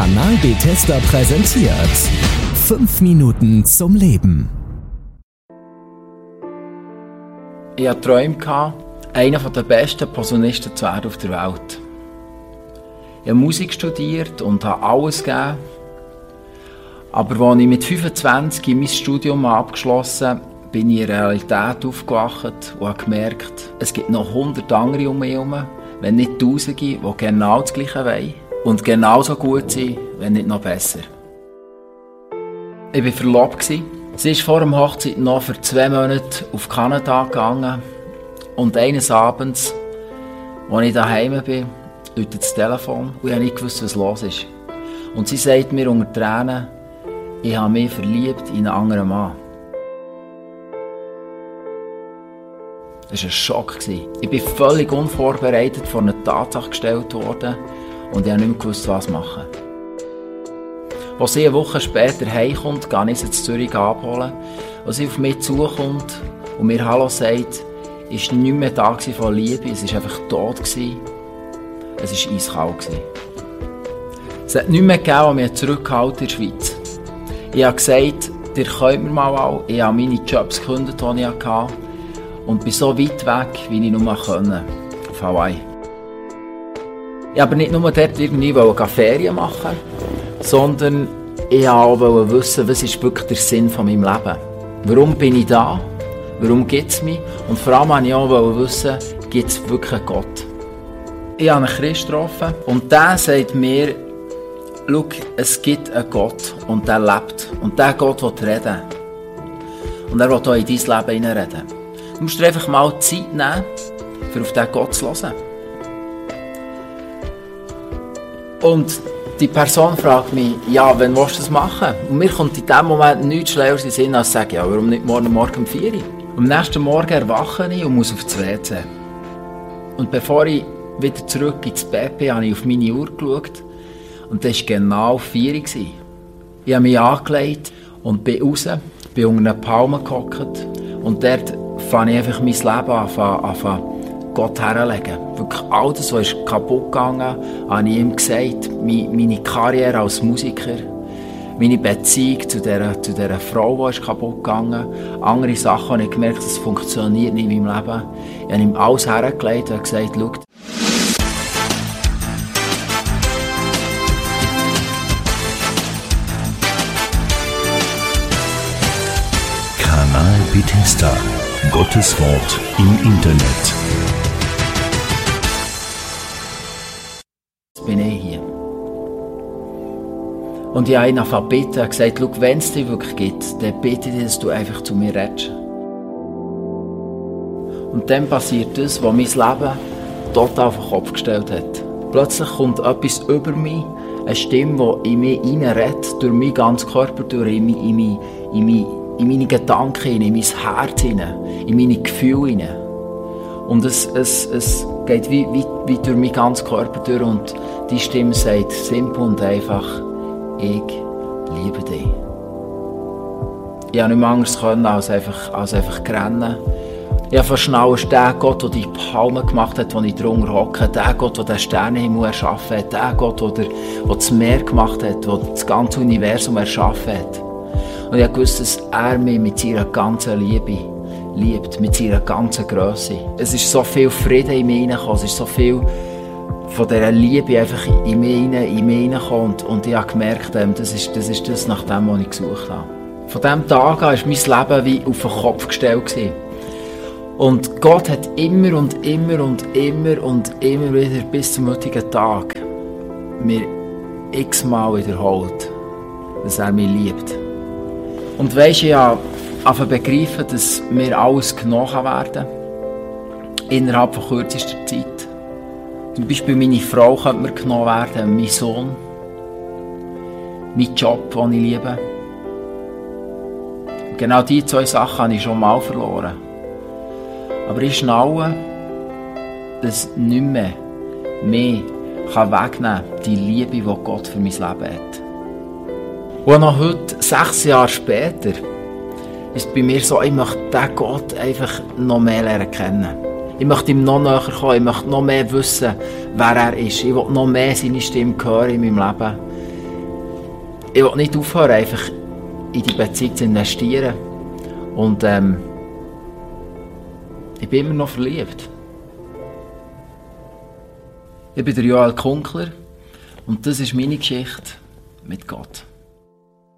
Kanal Bethesda präsentiert 5 Minuten zum Leben. Ich hatte Träume, einer der besten Posaunisten zu werden auf der Welt. Ich habe Musik studiert und habe alles gegeben. Aber als ich mit 25 mein Studium abgeschlossen habe, bin ich in der Realität aufgewacht und habe gemerkt, es gibt noch 100 andere um mich herum, wenn nicht Tausende, die genau das Gleiche wollen und genauso gut sind, wenn nicht noch besser. Ich war verlobt. Sie ist vor der Hochzeit noch für 2 Monate auf Kanada gegangen. Und eines Abends, als ich daheim bin, läutet das Telefon und ich habe nicht gewusst, was los ist. Und sie sagt mir unter Tränen, ich habe mich verliebt in einen anderen Mann. Das war ein Schock. Ich bin völlig unvorbereitet vor eine Tatsache gestellt worden und ich habe nicht mehr gewusst, was machen. Als sie eine Woche später heimkommt, gehe ich sie in Zürich abholen. Als sie auf mich zukommt und mir Hallo sagt, war nicht mehr da von Liebe, es war einfach tot. Es war eiskalt. Es hat nichts mehr gegeben, was mich zurückgehalten in der Schweiz. Ich habe gesagt, ihr könnt mir mal auch. Ich habe meine Jobs gekündigt, die ich hatte. Und bin so weit weg, wie ich nur konnte. Auf Hawaii. Ich wollte aber nicht nur dort irgendwie Ferien machen, sondern ich wollte auch wissen, was ist wirklich der Sinn von meinem Leben. Warum bin ich da? Warum gibt es mich? Und vor allem wollte ich auch wissen, gibt es wirklich einen Gott? Ich habe einen Christ getroffen und der sagt mir, schau, es gibt einen Gott und der lebt. Und dieser Gott will reden. Und er will auch in dein Leben hineinreden. Du musst dir einfach mal Zeit nehmen, um auf diesen Gott zu hören. Und die Person fragt mich, ja, wann willst du das machen? Und mir kommt in dem Moment nichts Schlaueres in den Sinn, als zu sagen, ja, warum nicht morgen um 4 Uhr? Am nächsten Morgen erwache ich und muss auf das WC. Und bevor ich wieder zurück ins Bett bin, habe ich auf meine Uhr geschaut. Und das war genau 4 Uhr. Ich habe mich angelegt und bin raus, bin unter einer Palme gehockt. Und dort fange ich einfach mein Leben an Gott herzulegen. Wirklich alles, was ist kaputt gegangen, habe ich ihm gesagt. Meine Karriere als Musiker, meine Beziehung zu dieser Frau, die ist kaputt gegangen. Andere Sachen habe ich gemerkt, es funktioniert nicht in meinem Leben. Ich habe ihm alles hergelegt und gesagt, schau, Kanal Bethesda. Gottes Wort im Internet. Jetzt bin ich hier. Und ich habe ihn angefangen zu bitten und gesagt, schau, wenn es dich wirklich gibt, dann bitte ich dich, dass du einfach zu mir redest. Und dann passiert das, was mein Leben total auf den Kopf gestellt hat. Plötzlich kommt etwas über mich, eine Stimme, die in mich hineinredet, durch meinen ganzen Körper, durch in meine Gedanken, in mein Herz, in meine Gefühle. Und es geht wie durch meinen ganzen Körper durch und die Stimme sagt simpel und einfach, ich liebe dich. Ich konnte nicht mehr anders als einfach rennen. Ich habe verstanden, der Gott, der die Palme gemacht hat, wo ich drunter hocke, der Gott, der den Sternenhimmel erschaffen hat, der Gott, der das Meer gemacht hat, der das ganze Universum erschaffen hat. Und ich wusste, dass er mich mit seiner ganzen Liebe liebt, mit seiner ganzen Grösse. Es ist so viel Frieden in mich hineingekommen, es ist so viel von dieser Liebe einfach in mich hineingekommen. Und ich habe gemerkt, das ist das, nach dem, was ich gesucht habe. Von diesem Tag an war mein Leben wie auf den Kopf gestellt. Und Gott hat immer wieder bis zum heutigen Tag mir x-mal wiederholt, dass er mich liebt. Und weisst, ich habe begriffen, dass mir alles genommen werden kann. Innerhalb von kürzester Zeit. Zum Beispiel meine Frau könnte mir genommen werden, mein Sohn, mein Job, den ich liebe. Und genau diese 2 Sachen habe ich schon mal verloren. Aber ich schnaue, dass nichts mehr mich wegnehmen kann, die Liebe, die Gott für mein Leben hat. Und noch heute, 6 Jahre später, ist es bei mir so, ich möchte diesen Gott einfach noch mehr lernen kennen. Ich möchte ihm noch näher kommen, ich möchte noch mehr wissen, wer er ist. Ich will noch mehr seine Stimme hören in meinem Leben. ich will nicht aufhören, einfach in die Beziehung zu investieren. Und ich bin immer noch verliebt. Ich bin der Joel Kunkler und das ist meine Geschichte mit Gott.